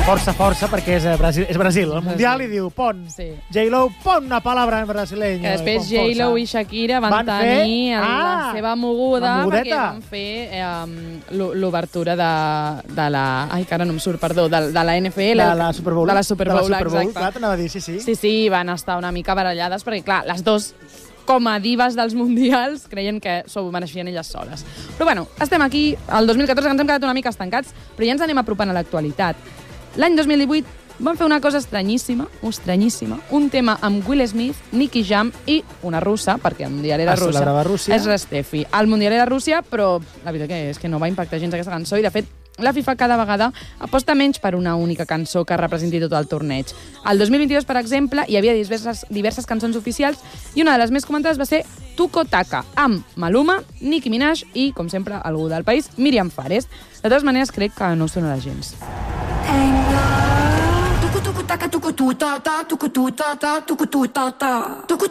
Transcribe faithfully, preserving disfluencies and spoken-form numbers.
Força, força, perquè és Brasil, és Brasil. El Mundial i diu, pon, Sí. J-Lo, pon una palabra en brasileño. Que després i pon J-Lo força. i Shakira van, Van fer- tenir el- la Ah, seva moguda la mogudeta. perquè van fer eh, l'o- l'obertura de, de la... Ai, que ara no em surt, perdó, de, de la N F L. De la Super Bowl. De la Super Bowl, de la Super Bowl, exacte. clar, t'anava a dir, sí, sí. Sí, sí, van estar una mica barallades perquè, clar, les dos com a divas dels mundials, creien que s'ho mereixien elles soles. Però bueno, estem aquí, el dos mil catorze, que ens hem quedat una mica estancats, però ja ens anem apropant a l'actualitat. L'any dos mil divuit van fer una cosa estranyíssima, estranyíssima, un tema amb Will Smith, Nicky Jam i una russa, perquè el Mundial era Es russa. celebrava a Rússia. És Restefi. El Mundial era Rússia, però la veritat que és que no va impactar gens aquesta cançó i, de fet, la FIFA cada vegada aposta menys per una única cançó que representi tot el torneig. El dos mil vint-i-dos, per exemple, hi havia diverses, diverses cançons oficials i una de les més comentades va ser Tuco Taka, amb Maluma, Nicki Minaj i, com sempre, algú del país, Míriam Fares. De totes maneres, crec que no us sonarà gens. Tuku tuku taka tuku tu ta ta tuku tu ta ta tuku tu ta ta tuku